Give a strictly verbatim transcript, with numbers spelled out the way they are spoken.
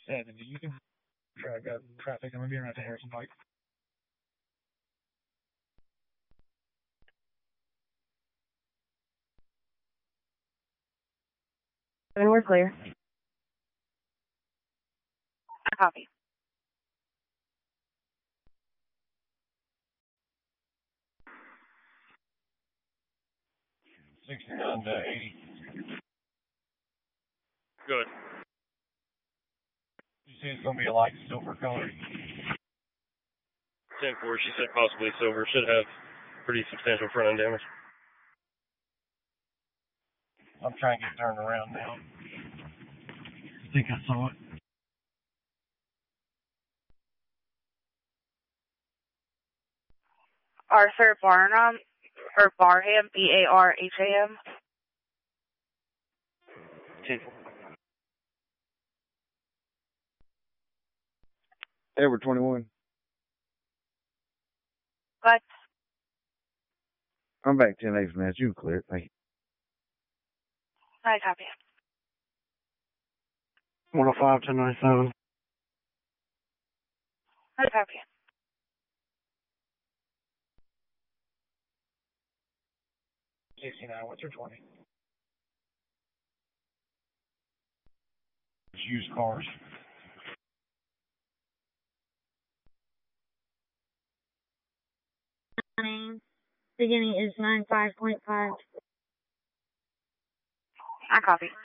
seventy. You can track up traffic. I'm going to be around to Harrison Pike. And we're clear. Copy. sixty-nine to eighty. Good. You see it's going to be a light silver color. ten four, she said possibly silver. Should have pretty substantial front end damage. I'm trying to get turned around now. I think I saw it. Arthur Barnum, or Barham, B A R H A M. ten four. Edward twenty-one. What? I'm back ten eight from that. You clear. Thank you. I copy. one oh five, ten ninety-seven. I copy. sixty-nine, what's your twenty? It's used cars. Beginning is nine five point five. I copy.